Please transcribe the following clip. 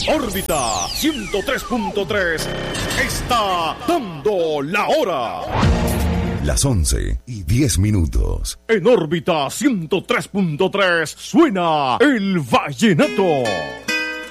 órbita 103.3 está dando la hora. Las 11:10. En órbita 103.3 suena el vallenato.